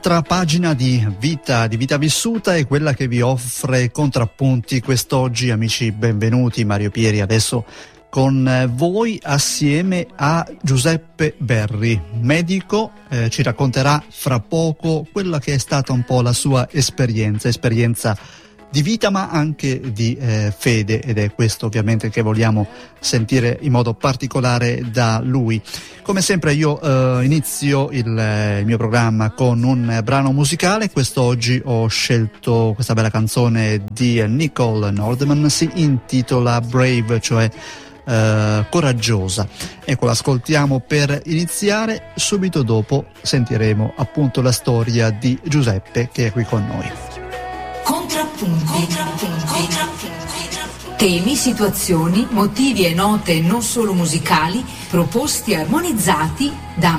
Un'altra pagina di vita vissuta è quella che vi offre contrappunti quest'oggi, amici. Benvenuti, Mario Pieri adesso con voi assieme a Giuseppe Berri, medico. Ci racconterà fra poco quella che è stata un po' la sua esperienza di vita, ma anche di fede, ed è questo ovviamente che vogliamo sentire in modo particolare da lui. Come sempre io inizio il mio programma con un brano musicale. Quest'oggi ho scelto questa bella canzone di Nicole Nordeman, si intitola Brave, cioè coraggiosa. Ecco, l'ascoltiamo per iniziare. Subito dopo sentiremo appunto la storia di Giuseppe, che è qui con noi. Contrappunti. Temi, situazioni, motivi e note non solo musicali, proposti e armonizzati da